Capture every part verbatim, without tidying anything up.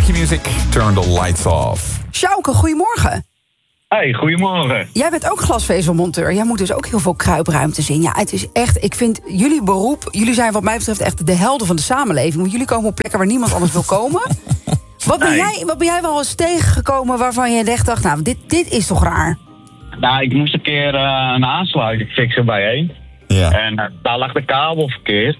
Key Music, Turn the Lights Off. Sjouke, goedemorgen. Hey, goedemorgen. Jij bent ook glasvezelmonteur. Jij moet dus ook heel veel kruipruimte zien. Ja, het is echt, ik vind jullie beroep... Jullie zijn wat mij betreft echt de helden van de samenleving. Want jullie komen op plekken waar niemand anders wil komen. Wat ben, hey. jij, wat ben jij wel eens tegengekomen waarvan je echt dacht... Nou, dit, dit is toch raar? Nou, ik moest een keer uh, een aansluiting fixen bij één. Ja. En uh, daar lag de kabel verkeerd.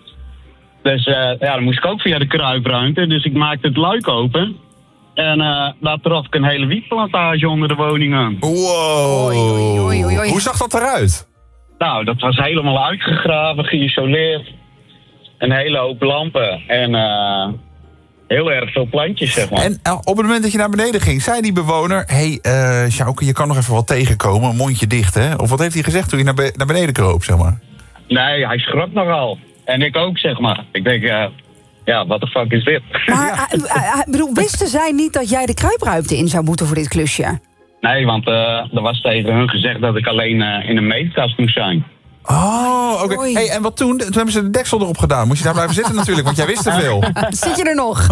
Dus uh, ja, dan moest ik ook via de kruipruimte. Dus ik maakte het luik open. En uh, daar trof ik een hele wietplantage onder de woning aan. Wow. Oei, oei, oei, oei, oei. Hoe zag dat eruit? Nou, dat was helemaal uitgegraven, geïsoleerd. Een hele hoop lampen. En uh, heel erg veel plantjes, zeg maar. En uh, op het moment dat je naar beneden ging, zei die bewoner... Hé, hey, uh, Sjouke, je kan nog even wat tegenkomen, mondje dicht, hè? Of wat heeft hij gezegd toen je naar, be- naar beneden kroop, zeg maar? Nee, hij schrok nogal. En ik ook, zeg maar. Ik denk, uh, ja, wat de fuck is dit? Maar uh, uh, uh, bedoel, wisten zij niet dat jij de kruipruimte in zou moeten voor dit klusje? Nee, want uh, er was tegen hun gezegd dat ik alleen uh, in een meetkast moest zijn. Oh, oké. Okay. Oei. Hey, en wat toen? Toen hebben ze de deksel erop gedaan. Moest je daar blijven zitten natuurlijk, want jij wist te veel. Zit je er nog?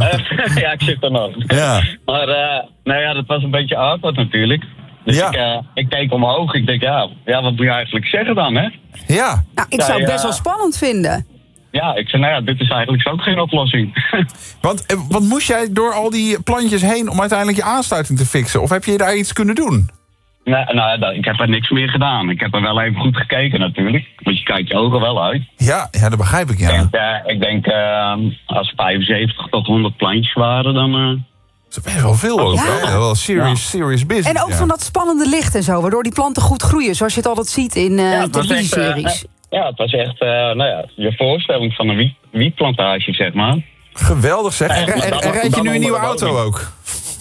Ja, ik zit er nog. Ja. Maar uh, nou ja, dat was een beetje awkward natuurlijk. Dus Ja. ik, uh, ik keek omhoog. Ik denk, ja, ja, wat moet je eigenlijk zeggen dan, hè? Ja. Nou, ik zou het best Ja, wel spannend vinden. Ja, ik zei, nou ja, dit is eigenlijk ook geen oplossing. Want eh, wat moest jij door al die plantjes heen om uiteindelijk je aansluiting te fixen? Of heb je daar iets kunnen doen? nou, nou, dat- ik heb er niks meer gedaan. Ik heb er wel even goed gekeken natuurlijk. Want je kijkt je ogen wel uit. Ja, ja, dat begrijp ik, ja. En, uh, ik denk, uh, als vijfenzeventig tot honderd plantjes waren, dan... Uh, Dat is best wel veel ook, Ja. hè? Wel serious, serious business. En ook ja. van dat spannende licht en zo, waardoor die planten goed groeien, zoals je het altijd ziet in uh, ja, het was echt, uh, televisieseries. ja, het was echt, uh, nou ja, je voorstelling van een wiet, wietplantage, zeg maar. Geweldig zeg. En, Ja, en, en, dan- en rijd je dan nu een nieuwe onder de auto woning. ook?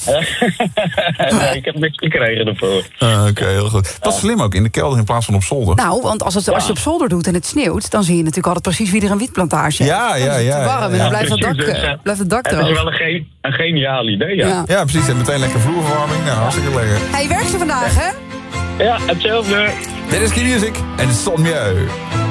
Nee, ik heb niks gekregen ervoor. Ah, Oké, heel goed. Dat is slim ook, in de kelder in plaats van op zolder. Nou, want als, het, als je op zolder doet en het sneeuwt, dan zie je natuurlijk altijd precies wie er een wietplantage heeft. Ja, ja, Dan is het ja, te warm ja, en ja. dan blijft het dak, Precies, dus, eh, eh, blijft het dak Het is droog. wel een, ge- een geniaal idee, ja. Ja. Ja, precies. En meteen lekker vloerverwarming. Nou, hartstikke lekker. Hey, werk ze vandaag, hè? Ja, hetzelfde. Dit is Key Music en Son Mieu.